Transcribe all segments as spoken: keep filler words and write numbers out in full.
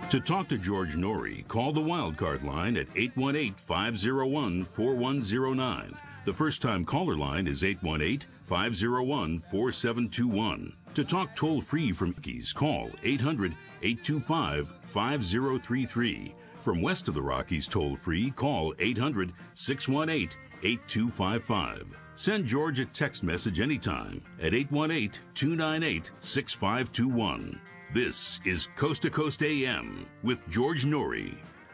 To talk to George Norrie, call the Wildcard line at eight one eight, five oh one, four one oh nine. The first-time caller line is eight one eight, five oh one, four seven two one. To talk toll-free from Rockies, call eight hundred, eight two five, five oh three three. From west of the Rockies toll-free, call eight hundred, six one eight, eight two five five. Send George a text message anytime at eight one eight, two nine eight, six five two one. This is Coast to Coast A M with George Norrie.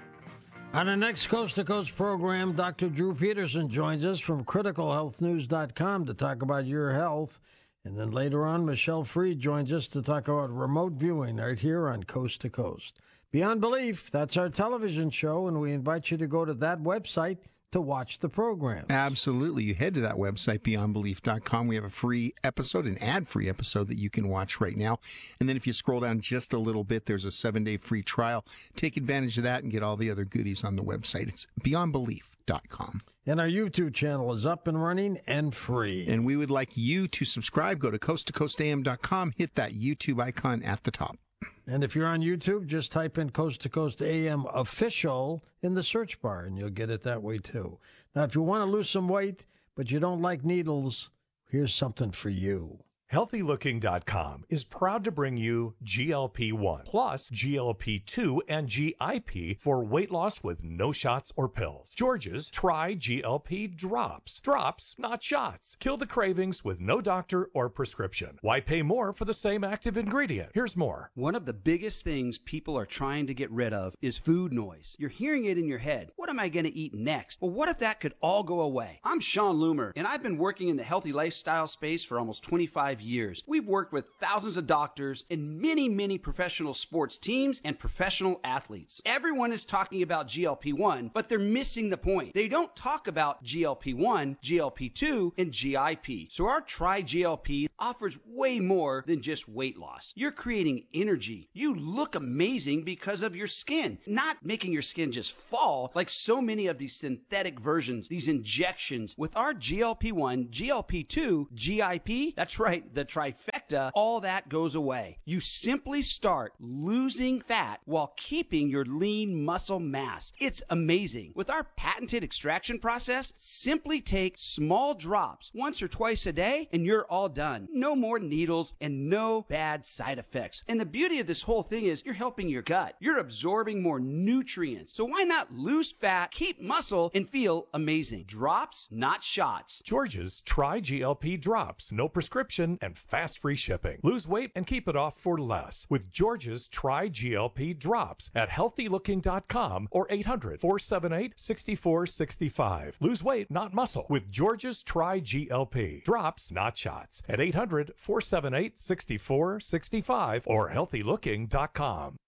On the next Coast to Coast program, Doctor Drew Peterson joins us from critical health news dot com to talk about your health. And then later on, Michelle Freed joins us to talk about remote viewing right here on Coast to Coast. Beyond Belief, that's our television show, and we invite you to go to that website to watch the program. Absolutely. You head to that website, beyond belief dot com. We have a free episode, an ad-free episode that you can watch right now. And then if you scroll down just a little bit, there's a seven-day free trial. Take advantage of that and get all the other goodies on the website. It's beyond belief dot com. And our YouTube channel is up and running and free. And we would like you to subscribe. Go to coast to coast A M dot com. Hit that YouTube icon at the top. And if you're on YouTube, just type in Coast to Coast A M Official in the search bar, and you'll get it that way, too. Now, if you want to lose some weight, but you don't like needles, here's something for you. healthy looking dot com is proud to bring you G L P one plus G L P two and G I P for weight loss with no shots or pills. George's Try G L P Drops. Drops, not shots. Kill the cravings with no doctor or prescription. Why pay more for the same active ingredient? Here's more. One of the biggest things people are trying to get rid of is food noise. You're hearing it in your head. What am I going to eat next? Well, what if that could all go away? I'm Sean Loomer, and I've been working in the healthy lifestyle space for almost twenty-five years. We've worked with thousands of doctors and many, many professional sports teams and professional athletes. Everyone is talking about G L P one, but they're missing the point. They don't talk about G L P one, G L P two, and G I P. So our Try G L P offers way more than just weight loss. You're creating energy. You look amazing because of your skin, not making your skin just fall like so many of these synthetic versions, these injections. With our G L P one, G L P two, G I P, that's right, the trifecta, all that goes away. You simply start losing fat while keeping your lean muscle mass. It's amazing. With our patented extraction process, simply take small drops once or twice a day and you're all done. No more needles and no bad side effects. And the beauty of this whole thing is you're helping your gut. You're absorbing more nutrients. So why not lose fat, keep muscle, and feel amazing? Drops, not shots. George's Try G L P Drops. No prescription and fast free shipping. Lose weight and keep it off for less with George's Try G L P Drops at healthy looking dot com or eight hundred, four seven eight, six four six five. Lose weight, not muscle with George's Try G L P. Drops, not shots at eight hundred, four seven eight, six four six five or healthy looking dot com.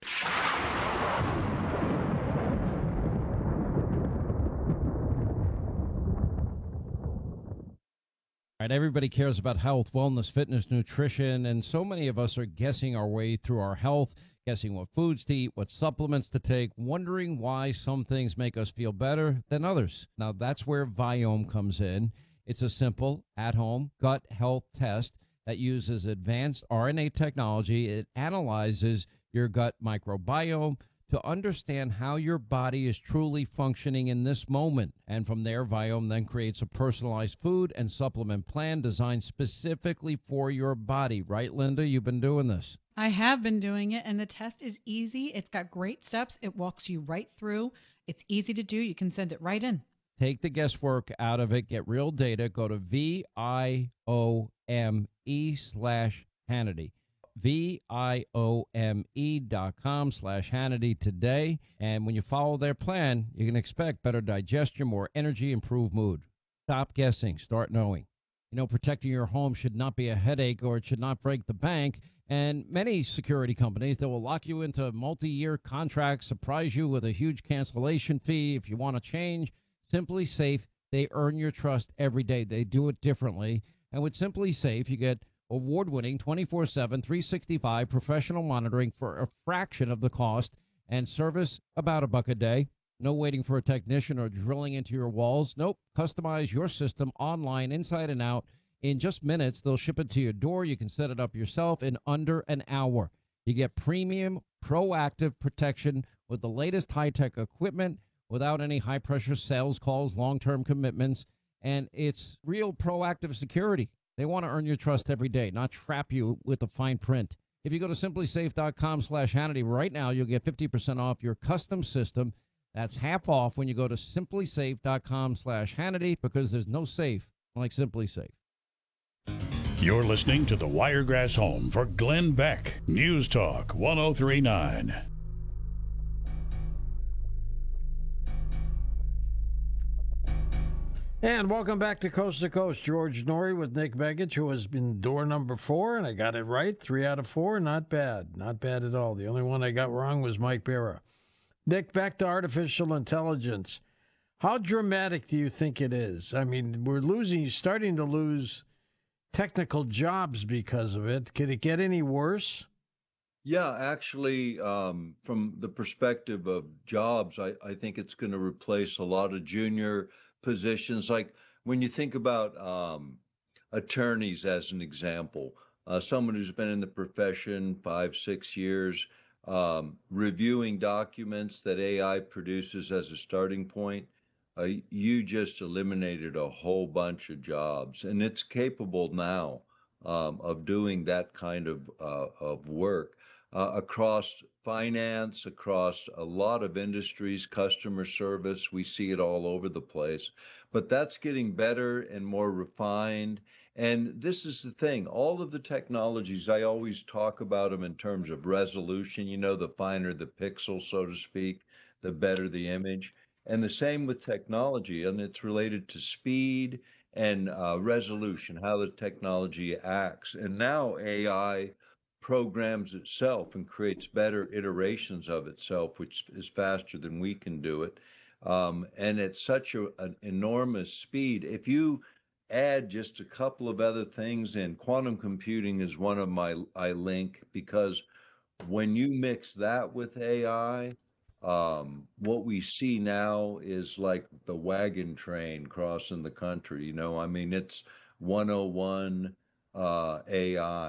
Right, everybody cares about health, wellness, fitness, nutrition, and so many of us are guessing our way through our health, guessing what foods to eat, what supplements to take, wondering why some things make us feel better than others. Now, that's where Viome comes in. It's a simple, at-home gut health test that uses advanced R N A technology. It analyzes your gut microbiome to understand how your body is truly functioning in this moment. And from there, Viome then creates a personalized food and supplement plan designed specifically for your body. Right, Linda? You've been doing this. I have been doing it, and the test is easy. It's got great steps. It walks you right through. It's easy to do. You can send it right in. Take the guesswork out of it. Get real data. Go to V I O M E slash Hannity. V I O M E dot com slash Hannity today. And when you follow their plan, you can expect better digestion, more energy, improved mood. Stop guessing. Start knowing. You know, protecting your home should not be a headache or it should not break the bank. And many security companies, they will lock you into multi-year contracts, surprise you with a huge cancellation fee if you want to change. Simply Safe, they earn your trust every day. They do it differently. And with Simply Safe, you get award-winning twenty-four seven, three sixty-five professional monitoring for a fraction of the cost and service about a buck a day. No waiting for a technician or drilling into your walls. Nope. Customize your system online, inside and out. In just minutes, they'll ship it to your door. You can set it up yourself in under an hour. You get premium, proactive protection with the latest high-tech equipment without any high-pressure sales calls, long-term commitments, and it's real proactive security. They want to earn your trust every day, not trap you with the fine print. If you go to simply safe dot com slash Hannity right now, you'll get fifty percent off your custom system. That's half off when you go to simply safe dot com slash Hannity, because there's no safe like Simply Safe. You're listening to the Wiregrass Home for Glenn Beck. News Talk one oh three point nine. And welcome back to Coast to Coast. George Noory with Nick Begich, who has been door number four, and I got it right. Three out of four. Not bad. Not bad at all. The only one I got wrong was Mike Barra. Nick, back to artificial intelligence. How dramatic do you think it is? I mean, we're losing, starting to lose technical jobs because of it. Could it get any worse? Yeah, actually, um, from the perspective of jobs, I, I think it's going to replace a lot of junior positions. Like when you think about um, attorneys as an example, uh, someone who's been in the profession five, six years, um, reviewing documents that A I produces as a starting point, uh, you just eliminated a whole bunch of jobs. And it's capable now um, of doing that kind of, uh, of work. Uh, across finance, across a lot of industries, customer service, we see it all over the place. But that's getting better and more refined. And this is the thing, all of the technologies, I always talk about them in terms of resolution, you know, the finer the pixel, so to speak, the better the image. And the same with technology, and it's related to speed and uh, resolution, how the technology acts. And now A I programs itself and creates better iterations of itself, which is faster than we can do it. Um, and at such a, an enormous speed. If you add just a couple of other things in, quantum computing is one of my, I link, because when you mix that with A I, um, what we see now is like the wagon train crossing the country. You know, I mean, it's one oh one uh, A I.